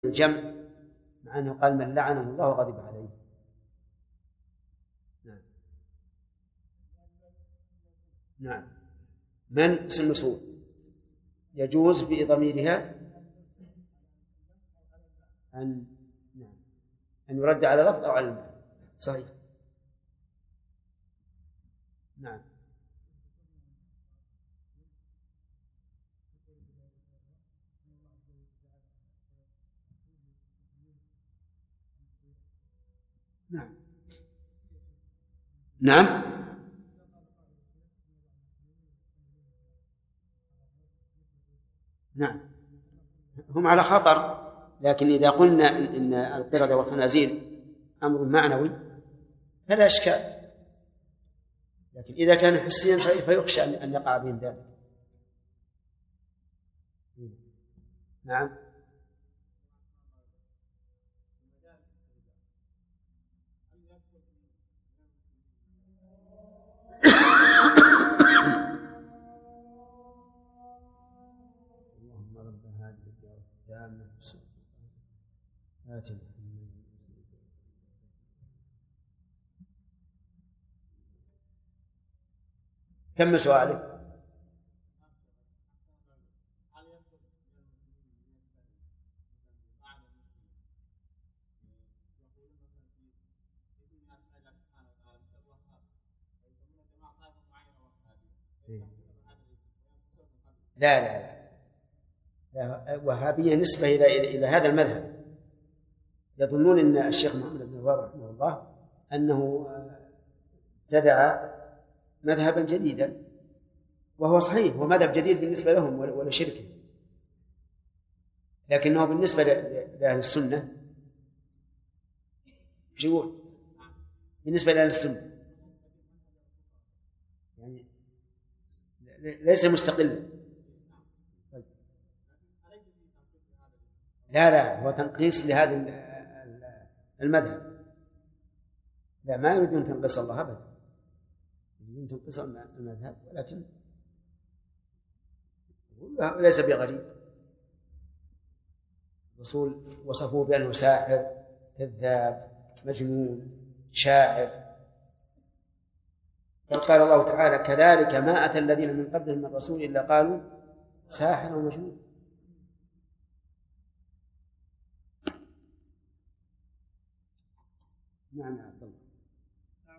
الجمع مع أنه قال من لعنه الله وغضب عليه. نعم. من اسم موصول يجوز في ضميرها أن يرد على لفظ أو على المعنى. صحيح. نعم. نعم. نعم. نعم. هم على خطر، لكن إذا قلنا إن القردة والخنازير أمر معنوي فلا إشكال، لكن إذا كان حسيا فيخشى أن يقع بهم ذلك. نعم. اللهم رب هذه الدعوة التامة آتنا. كم سؤالك؟ لا وهابية نسبة إلى هذا المذهب. يظنون أن الشيخ محمد بن الوهاب رحمه الله أنه ابتدع مذهبا جديدا، وهو صحيح، هو مذهب جديد بالنسبة لهم ولشركه، لكنه بالنسبة لأهل السنة ايش يقول؟ بالنسبة لأهل السنة يعني ليس مستقلا. لا هو تنقيص لهذا المذهب. لا، ما يريدون تنقيص الله أبدا، يريدون تنقيص المذهب، ولكن ليس بغريب. الرسول وصفوه بأنه ساحر كذاب مجنون شاعر، قال الله تعالى كذلك ما أتى الذين من قبلهم من رسول إلا قالوا ساحر ومجنون. نعم يا عبد الله.